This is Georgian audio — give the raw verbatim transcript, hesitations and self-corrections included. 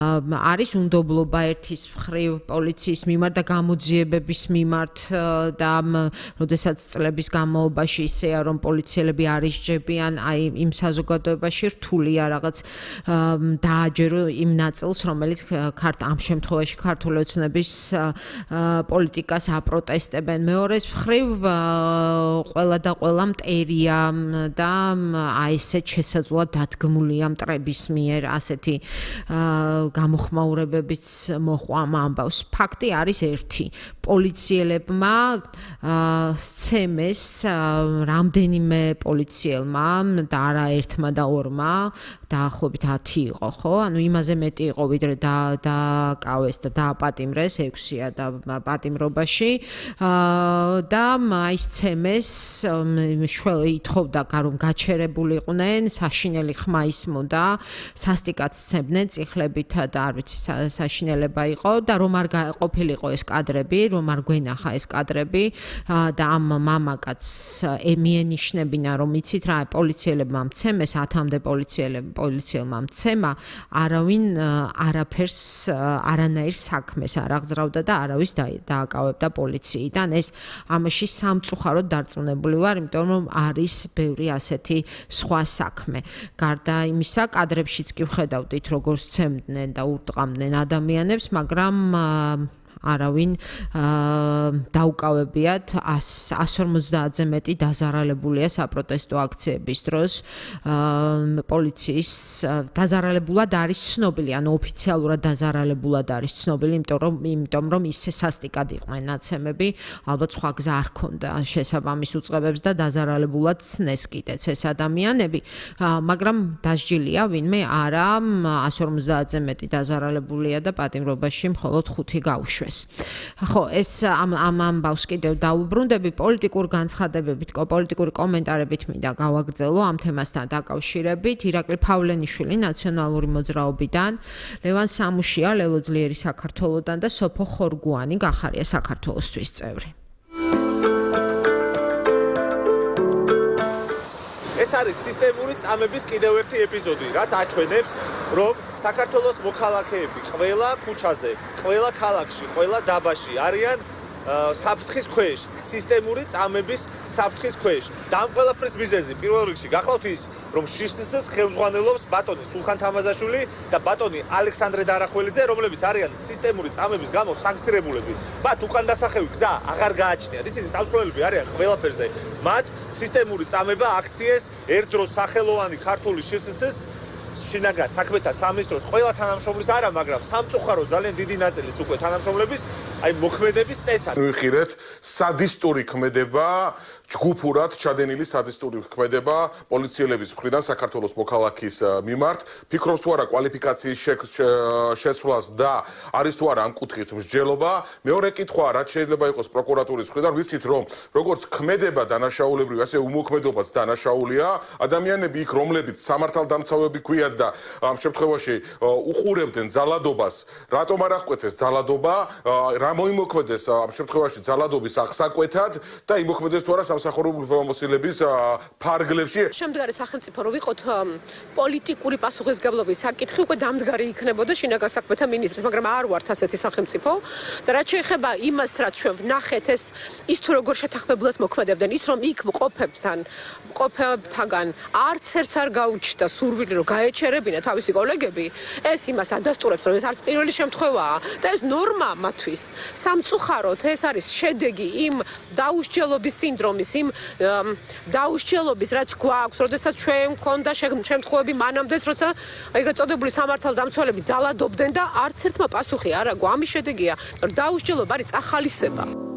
არის უნდობლობა ერთის მხრივ პოლიციის მიმართ და გამოძიებების მიმართ და როდესაც წლების განმავლობაში ისეა რომ პოლიციელები არ ისჯებიან აი იმ საზოგადოებაში რთულია რაღაც დააჯერო იმ ნაწილს რომელიც ქართ ამ შემთხვევაში ქართული ოცნების პოლიტიკას აპროტესტებენ მეორეს მხრივ ყველა და ყველა მტერია და აი ესეც შესაძლოა დადგმულია მტრების მიერ ასეთი გამოხმაურებებიც მოყვა ამ ამბავს. ფაქტი არის ერთი. პოლიციელებმა სცემეს რამდენიმე პოლიციელმა და არა ერთმა და ორმა დაახლოებით ათი იყო, ხო? ანუ იმაზე მეტი იყო ვიდრე და დაკავეს და დააპატიმრეს ექვსია და პატიმრობაში და აი სცემეს შველი ითხოვდა რომ გაჩერებულიყვნენ, საშინელი ხმა ისმოდა, სასტიკად სცემდნენ წიხლებით და არ ვიცი საშინელება იყო და რომ არ ყოფილიყო ეს კადრები, რომ არ გვენახა ეს კადრები და ამ მამაკაცს მიენიშნებინა რომ იცით რა პოლიციელებმა მცემეს ათამდე პოლიციელებმა პოლიციელმა მცემა არავინ არაფერს არანაირ საქმეს არ აღძრავდა და არავის დააკავებდა პოლიციიდან ეს ამაში სამწუხაროდ დარწმუნებული ვარ იმიტომ რომ არის ბევრი ასეთი სხვა საქმე გარდა იმისა კადრებშიც კი ვხედავდით როგორ სცემდნენ და ურტყამდნენ ადამიანებს მაგრამ არავინ დაუკავებიათ one fifty-ზე მეტი დაზარალებულია საპროტესტო აქციების დროს პოლიციის დაზარალებულად არის ცნობილი ანუ ოფიციალურად დაზარალებულად არის ცნობილი იმიტომ რომ იმიტომ რომ ისე სასტიკად იყვნენ ნაცემები ალბათ სხვა გზა არ ქონდა შესაბამის უწყებებს და დაზარალებულად ცნეს კიდეც ეს ადამიანები მაგრამ დასჯილია ვინმე არა one fifty-ზე მეტი დაზარალებულია და პატიმრობაში მხოლოდ ხუთი გაუშვეს ხო ეს ამ ამ ამბავს კიდევ დაუბრუნდები პოლიტიკურ განცხადებებით, პოლიტიკური კომენტარებით მინდა გავაგრძელო ამ თემასთან დაკავშირებით. ირაკლი ფავლენიშვილი ნაციონალური მოძრაობიდან, ლევან სამუშია ლელო ძლიერი საქართველოსდან და სოფო ხორგუანი გახარია საქართველოსთვის წევრი. ეს არის სისტემური წამების კიდევ ერთი ეპიზოდი, რაც აჩვენებს, რომ საქართველოს მოქალაქეები ყველა ქუჩაზე, ყველა ქალაქში, ყველა დაბაში არიან საფრთხის ქვეშ, სისტემური წამების საფრთხის ქვეშ. და ამ ყველაფრის მიზეზი პირველ რიგში გახლავთ ის, რომ შიშსს ხელმძღვანელობს ბატონი სულხან თამაზაშვილი და ბატონი ალექსანდრე დარახველიძე, რომლებიც არიან სისტემური წამების გამო სანქცირებულები. მათ უკან დასახევი გზა აღარ გააჩნიათ. ისინი წამსვლელები არიან ყველაფერზე. მათ სისტემური წამება აქციეს ერთ დროს სახელოვანი ქართული შიშსს შინაგან საქმეთა სამინისტროს ყველა თანამშრომლის არა, მაგრამ სამწუხაროდ ძალიან დიდი ნაწილის უკვე თანამშრომლების აი მოქმედების წესად. ვიხილეთ სადისტური ქმედება, ჯგუფურად ჩადენილი სადისტური ქმედება პოლიციელების მხრიდან საქართველოს მოქალაქის მიმართ. ფიქრობს თუ არა კვალიფიკაციის შეცვლას და არის თუ არა ამ კუთხით მსჯელობა. მეორე კითხვა, რაც შეიძლება იყოს პროკურატურის მხრიდან, ვიცით რომ როგორც ქმედება დანაშაულებრივი, ასე უმოქმედობაც დანაშაულია. ადამიანები იქ რომლებიც სამართალდამცავები ქვიათ და ამ შემთხვევაში უყურებდნენ ძალადობას, რატომ არ აღკვეთეს ძალადობა, რა მოიმოქმედეს ამ შემთხვევაში ძალადობის აღსაკვეთად და იმოქმედეს თუ არა სამსახურებრივი პრომოცილების ფარგლებში. შემდგარი სახელმწიფო რო ვიყოთ პოლიტიკური პასუხისგებლობის საკითხი უკვე დამდგარი იქნებოდა შინაგან საქმეთა მინისტრის, მაგრამ არ ვართ ასეთი სახელმწიფო და რაც შეეხება იმას, რაც ჩვენ ვნახეთ ეს ის თუ როგორ შეთანხმებულად მოქმედებდნენ, ის რომ იქ მყოფებთან მყოფებთაგან არც ერთს არ გაუჩნდა სურვილი რომ გაეჩერებინა თავისი კოლეგები, ეს იმას ადასტურებს, რომ ეს არც პირველი შემთხვევაა და ეს ნორმა მათთვის. სამწუხაროდ ეს არის შედეგი იმ დაუსჯელობის სინდრომის, იმ დაუსჯელობის, რაც გვაქვს, როდესაც ჩვენ მქონდა შემთხვევები მანამდეც, როცა ეგრეთ წოდებული სამართალდამცველები ძალადობდნენ და არც ერთმა პასუხი არ აგო. ამის შედეგია, რომ დაუსჯელობა არის წახალისება.